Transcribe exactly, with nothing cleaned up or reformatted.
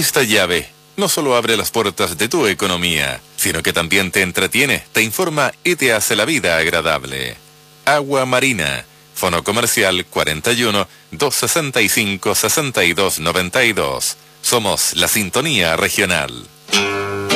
Esta llave no solo abre las puertas de tu economía, sino que también te entretiene, te informa y te hace la vida agradable. Agua Marina. Fono comercial cuarenta y uno, doscientos sesenta y cinco, sesenta y dos noventa y dos. Somos la sintonía regional.